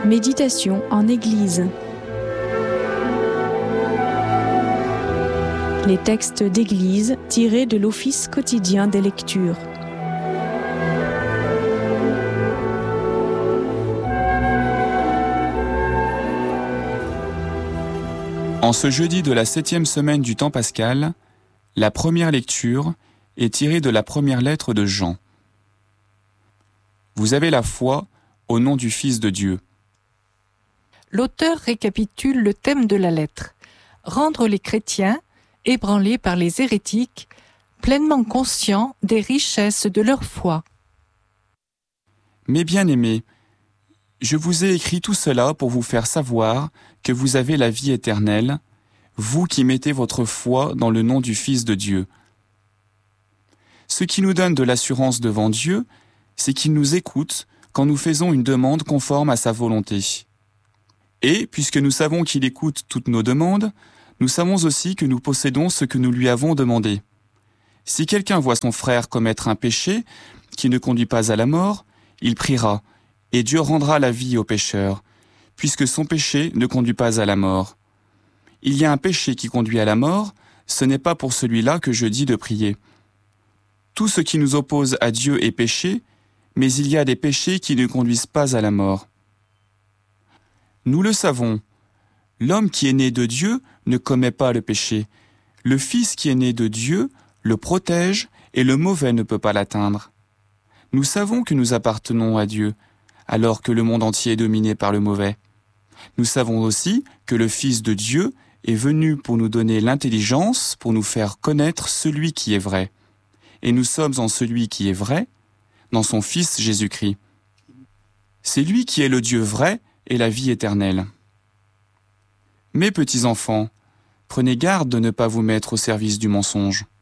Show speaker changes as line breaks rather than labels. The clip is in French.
Méditation en Église. Les textes d'Église tirés de l'Office quotidien des lectures.
En ce jeudi de la 7e semaine du temps pascal, la première lecture est tirée de la première lettre de Jean. Vous avez la foi au nom du Fils de Dieu.
L'auteur récapitule le thème de la lettre. Rendre les chrétiens, ébranlés par les hérétiques, pleinement conscients des richesses de leur foi.
Mes bien-aimés, je vous ai écrit tout cela pour vous faire savoir que vous avez la vie éternelle, vous qui mettez votre foi dans le nom du Fils de Dieu. Ce qui nous donne de l'assurance devant Dieu, c'est qu'il nous écoute quand nous faisons une demande conforme à sa volonté. Et, puisque nous savons qu'il écoute toutes nos demandes, nous savons aussi que nous possédons ce que nous lui avons demandé. Si quelqu'un voit son frère commettre un péché qui ne conduit pas à la mort, il priera, et Dieu rendra la vie au pécheur, puisque son péché ne conduit pas à la mort. Il y a un péché qui conduit à la mort, ce n'est pas pour celui-là que je dis de prier. Tout ce qui nous oppose à Dieu est péché, mais il y a des péchés qui ne conduisent pas à la mort. Nous le savons, l'homme qui est né de Dieu ne commet pas le péché. Le Fils qui est né de Dieu le protège et le mauvais ne peut pas l'atteindre. Nous savons que nous appartenons à Dieu, alors que le monde entier est dominé par le mauvais. Nous savons aussi que le Fils de Dieu est venu pour nous donner l'intelligence, pour nous faire connaître celui qui est vrai. Et nous sommes en celui qui est vrai, dans son Fils Jésus-Christ. C'est lui qui est le Dieu vrai et la vie éternelle. Mes petits enfants, prenez garde de ne pas vous mettre au service du mensonge.